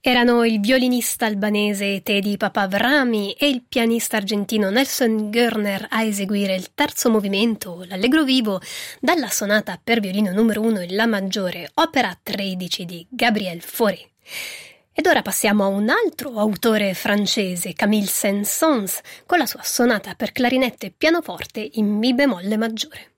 Erano il violinista albanese Tedi Papavrami e il pianista argentino Nelson Görner a eseguire il terzo movimento, l'Allegro vivo, dalla sonata per violino numero 1 in La maggiore, opera 13 di Gabriel Fauré. Ed ora passiamo a un altro autore francese, Camille Saint-Saëns, con la sua sonata per clarinette e pianoforte in Mi bemolle maggiore.